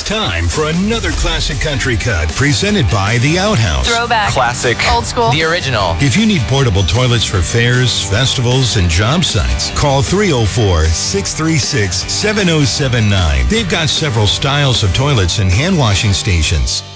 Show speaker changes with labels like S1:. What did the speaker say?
S1: time for another classic country cut presented by The Outhouse.
S2: Throwback.
S3: Classic.
S2: Old school.
S3: The original.
S1: If you need portable toilets for fairs, festivals, and job sites, call 304-636-7079. They've got several styles of toilets and hand washing stations.